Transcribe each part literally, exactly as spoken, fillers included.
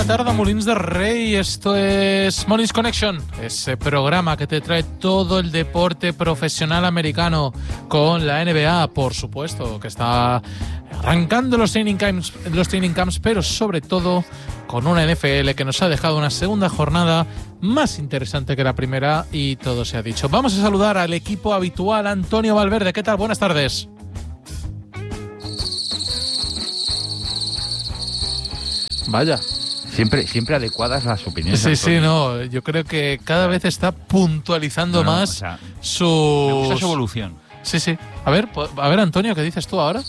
Buena tarde, Molins de Rey. Esto es Molins Connection, ese programa que te trae todo el deporte profesional americano con la N B A, por supuesto, que está arrancando los training camps, los training camps, pero sobre todo con una N F L que nos ha dejado una segunda jornada más interesante que la primera y todo se ha dicho. Vamos a saludar al equipo habitual, Antonio Valverde. ¿Qué tal? Buenas tardes. Vaya. Siempre, siempre adecuadas las opiniones. Sí, Antonio. sí, no. Yo creo que cada vez está puntualizando no, no, más o sea, su... Me gusta su evolución. Sí, sí. A ver, a ver, Antonio, ¿qué dices tú ahora?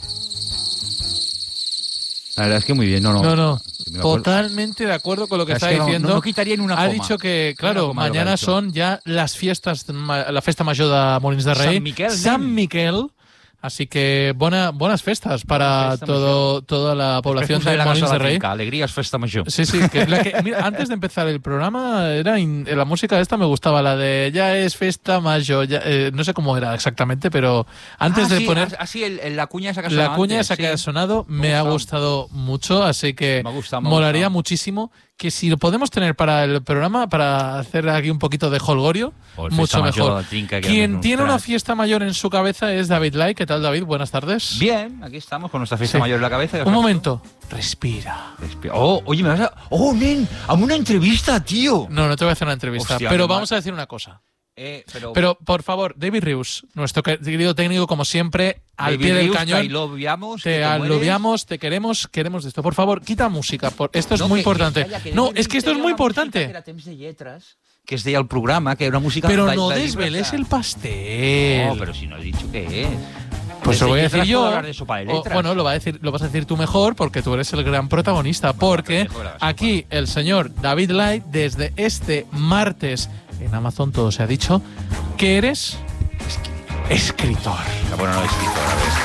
La verdad es que muy bien. No, no. No, no. Me Totalmente de acuerdo con lo que es está que no, diciendo. No, no quitaría ni una coma. Ha dicho que, claro, coma mañana son ya las fiestas, la festa mayor de Molins de Rey. San Miquel. San Miquel. Así que buena, buenas festas para festa todo, toda la población de, de Molins de Rey. Finca, alegrías, festa mayor. Sí, sí. Que la que, mira, antes de empezar el programa, era in, la música esta me gustaba, la de ya es festa mayor. Ya, eh, no sé cómo era exactamente, pero antes ah, de sí, poner. Así, el, el, la cuña esa que ha sonado. La cuña antes, esa sí. que ha sonado me, me ha gustado mucho, así que me gusta, me molaría gusta. muchísimo que si lo podemos tener para el programa, para hacer aquí un poquito de holgorio, mucho mejor. Trinca, Quien tiene una fiesta mayor en su cabeza es David Lai. ¿Qué tal, David? Buenas tardes. Bien, aquí estamos con nuestra fiesta sí. mayor en la cabeza. Un momento. Respira. Respira. Oh, oye, me vas a... Oh, nen, hazme una entrevista, tío. No, no te voy a hacer una entrevista, Hostia, pero mal. vamos a decir una cosa. Eh, pero... pero, por favor, David Rius, nuestro querido técnico, como siempre, al David pie del Rius, cañón. Te alubiamos, te, te alubiamos, te queremos, queremos de esto. Por favor, quita música. Por, esto es no, muy que, importante. Que, que, que no, es que esto es muy importante. Que es de al programa, que era una música... Pero da, no da desveles el pastel. No, pero si no he dicho qué es. Pues lo voy a decir yo. De sopa de o, bueno, lo, va a decir, lo vas a decir tú mejor porque tú eres el gran protagonista. Porque aquí el señor David Lai, desde este martes en Amazon todo se ha dicho, que eres escritor. No, bueno, no escritor,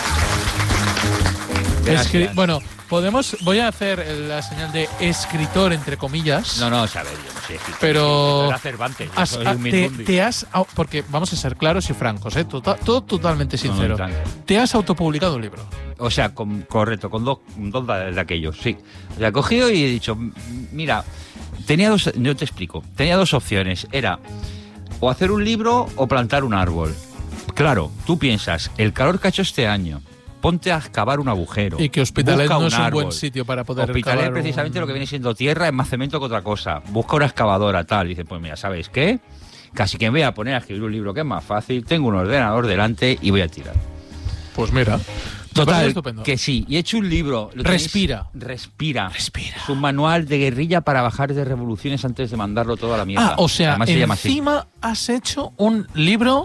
a ver. Escri bueno, podemos. Voy a hacer la señal de escritor entre comillas. No, no, o sea, a ver, yo no sé escritor. Pero. Era Cervantes. Has, soy a, un te, te has. Porque vamos a ser claros y francos, ¿eh? Todo, todo totalmente sincero. No, no, te has autopublicado un libro. O sea, con, correcto, con dos, dos de aquellos, sí. O sea, he cogido y he dicho, mira, tenía dos. Yo te explico. Tenía dos opciones. Era o hacer un libro o plantar un árbol. Claro, tú piensas, el calor que ha hecho este año. Ponte a excavar un agujero. Y que Hospitalet no un es un árbol. buen sitio para poder Hospitalet excavar precisamente un... lo que viene siendo tierra es más cemento que otra cosa. Busca una excavadora, tal. Y dice, pues mira, ¿sabéis qué? Casi que me voy a poner a escribir un libro que es más fácil. Tengo un ordenador delante y voy a tirar. Pues mira. Total, que sí. Y he hecho un libro. Respira. Respira. Respira. Es un manual de guerrilla para bajar de revoluciones antes de mandarlo todo a la mierda. Ah, o sea, Además, se encima has hecho un libro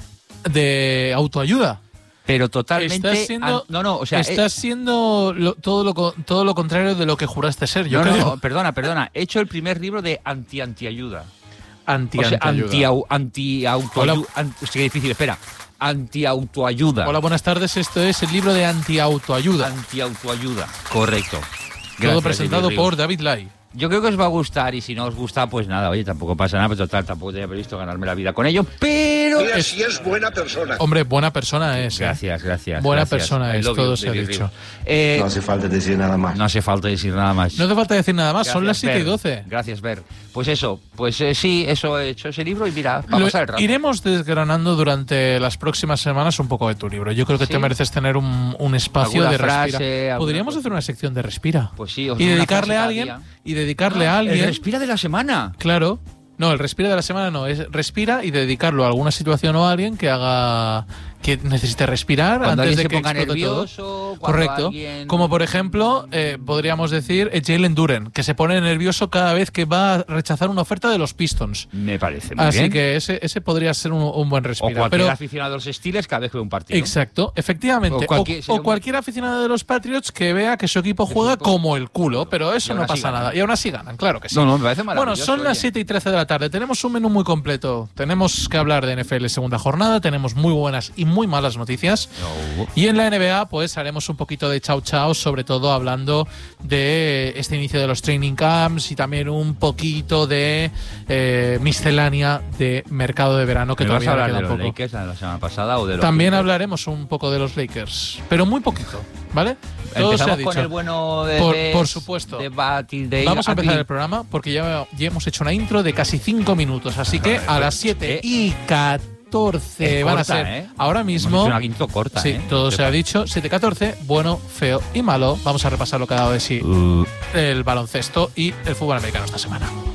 de autoayuda. Pero totalmente... Estás siendo, no, no, o sea... Estás eh, siendo lo, todo, lo, todo lo contrario de lo que juraste ser, yo no, creo. No, perdona, perdona. He hecho el primer libro de anti-antiayuda. Anti-antiayuda. O sea, anti-autoayuda. Anti es que difícil, espera. Anti-autoayuda. Hola, buenas tardes. Esto es el libro de anti-autoayuda. Anti-autoayuda, correcto. Todo Gracias, presentado David por David Lai. Yo creo que os va a gustar y si no os gusta, pues nada, oye, tampoco pasa nada, pero total, tampoco tenía previsto ganarme la vida con ello, pero... Mira, si es buena persona. Hombre, buena persona es. Gracias, gracias. Buena gracias. persona es, todo se ha dicho. Eh, no hace falta decir nada más. No hace falta decir nada más. No hace falta decir nada más, gracias, son las siete y doce. Gracias, Ver. Pues eso, pues eh, sí, eso he hecho ese libro y mira, vamos a pasar el rato. Iremos desgranando durante las próximas semanas un poco de tu libro. Yo creo que ¿Sí? te mereces tener un, un espacio de frase, respira. Podríamos cosa? hacer una sección de respira. Pues sí, y dedicarle a alguien y dedicarle ah, a alguien. El respira de la semana. Claro. No, el respira de la semana no, es respira y dedicarlo a alguna situación o a alguien que haga que necesite respirar cuando antes de se que ponga explote nervioso, todo. Correcto. Alguien... Como por ejemplo, eh, podríamos decir eh, Jalen Duren, que se pone nervioso cada vez que va a rechazar una oferta de los Pistons. Me parece muy Así bien. que ese, ese podría ser un, un buen respiro. O cualquier Pero, aficionado de los Steelers cada vez que ve un partido. Exacto, efectivamente. O cualquier, o, o cualquier aficionado de los Patriots que vea que su equipo juega equipo... como el culo, pero eso no pasa nada. Y aún así ganan, claro que sí. No, no, me parece maravilloso. Bueno, son las siete y trece de la tarde. Tenemos un menú muy completo. Tenemos que hablar de N F L segunda jornada. Tenemos muy buenas y muy muy malas noticias. No. Y en la N B A, pues haremos un poquito de chao chao, sobre todo hablando de este inicio de los training camps y también un poquito de eh, miscelánea de mercado de verano que ¿Me vas todavía a hablar queda de un los poco. Lakers de la semana pasada o de los También Clippers? hablaremos un poco de los Lakers, pero muy poquito, ¿vale? Todo se ha Empezamos dicho. con el bueno de, Por- de- por supuesto. de Batil Day. Vamos a empezar Aquí. el programa porque ya, ya hemos hecho una intro de casi cinco minutos, así que a las siete eh, y catorce es van corta, a ser ¿eh? ahora Hemos mismo. hecho una quinto corta, Sí, ¿eh? todo se ha Sepa. dicho. siete catorce, bueno, feo y malo. Vamos a repasar lo que ha dado de sí Uh, el baloncesto y el fútbol americano esta semana.